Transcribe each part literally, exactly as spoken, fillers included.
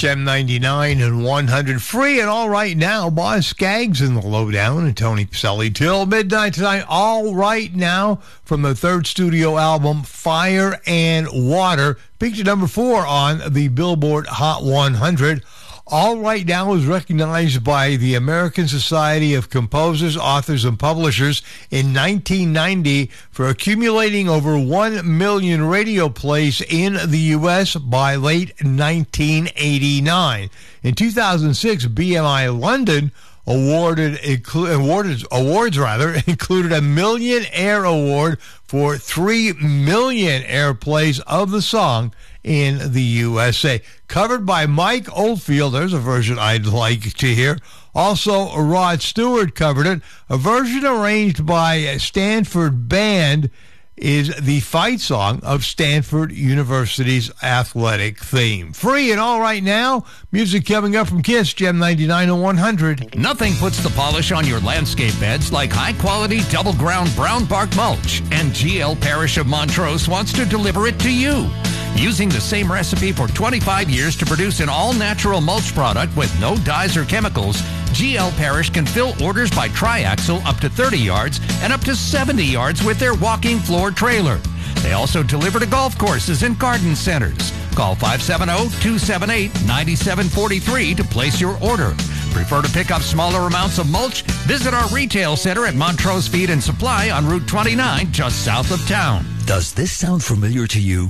Gem ninety-nine and one hundred. Free and all right now. Boz Skaggs in the lowdown and Tony Pacelli till midnight tonight. All right now from the third studio album, Fire and Water. Peaked at number four on the Billboard Hot one hundred. All Right Now is recognized by the American Society of Composers, Authors, and Publishers in nineteen ninety for accumulating over one million radio plays in the U S by late nineteen eighty-nine. In two thousand six, B M I London awarded, inclu- awarded awards rather included a Million Air Award for three million airplays of the song in the U S A. Covered by Mike Oldfield. There's a version I'd like to hear. Also, Rod Stewart covered it. A version arranged by Stanford Band is the fight song of Stanford University's athletic theme. Free and all right now. Music coming up from Kiss, Gem ninety-nine and one hundred. Nothing puts the polish on your landscape beds like high-quality double-ground brown bark mulch, and G L Parish of Montrose wants to deliver it to you. Using the same recipe for twenty-five years to produce an all-natural mulch product with no dyes or chemicals, G L Parish can fill orders by triaxle up to thirty yards and up to seventy yards with their walking floor trailer. They also deliver to golf courses and garden centers. Call five seven zero, two seven eight, nine seven four three to place your order. Prefer to pick up smaller amounts of mulch? Visit our retail center at Montrose Feed and Supply on Route twenty-nine, just south of town. Does this sound familiar to you?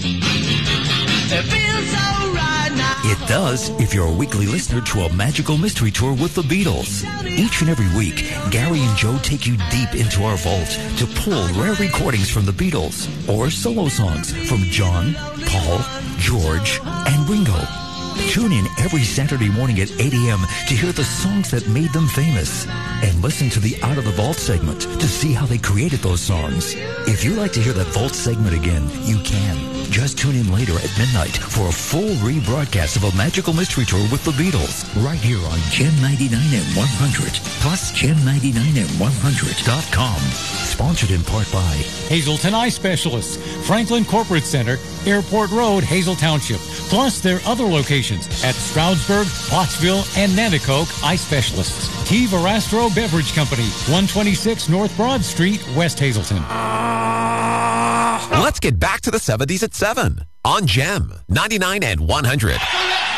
It feels so right now. It does if you're a weekly listener to a magical mystery tour with the Beatles. Each and every week, Gary and Joe take you deep into our vault to pull rare recordings from the Beatles or solo songs from John, Paul, George, and Ringo. Tune in every Saturday morning at eight a.m. to hear the songs that made them famous. And listen to the Out of the Vault segment to see how they created those songs. If you'd like to hear that Vault segment again, you can. Just tune in later at midnight for a full rebroadcast of a magical mystery tour with the Beatles, right here on Gem ninety-nine and one hundred, plus Gem ninety-nine and one hundred dot com. Sponsored in part by Hazelton Eye Specialists, Franklin Corporate Center, Airport Road, Hazel Township, plus their other locations at Stroudsburg, Pottsville, and Nanticoke Eye Specialists. T. Verastro Beverage Company, one twenty-six North Broad Street, West Hazelton. Let's get back to the seventies at seven on Gem ninety-nine and one hundred.